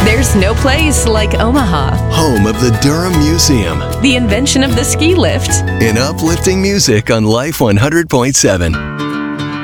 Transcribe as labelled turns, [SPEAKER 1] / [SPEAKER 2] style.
[SPEAKER 1] There's no place like Omaha.
[SPEAKER 2] Home of the Durham Museum.
[SPEAKER 1] The invention of the ski lift.
[SPEAKER 2] In uplifting music on Life 100.7.